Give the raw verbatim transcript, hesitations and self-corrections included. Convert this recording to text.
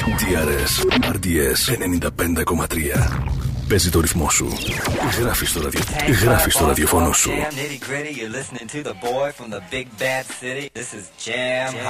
ντι αρ ες, αρ ντι ες ενενήντα πέντε κόμμα τρία. Παίζει το ρυθμό σου. Γράφει στο, ραδιο... Γράφει στο ραδιοφωνό σου.